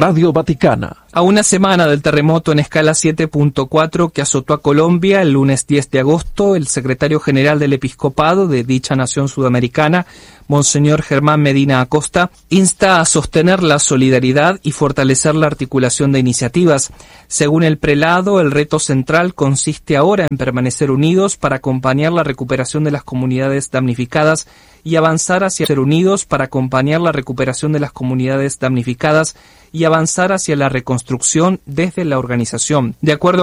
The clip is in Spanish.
Radio Vaticana. A una semana del terremoto en escala 7.4 que azotó a Colombia el lunes 10 de agosto, el secretario general del episcopado de dicha nación sudamericana, Monseñor Germán Medina Acosta, insta a sostener la solidaridad y fortalecer la articulación de iniciativas. Según el prelado, el reto central consiste ahora en permanecer unidos para acompañar la recuperación de las comunidades damnificadas y avanzar hacia la reconstrucción desde la organización. De acuerdo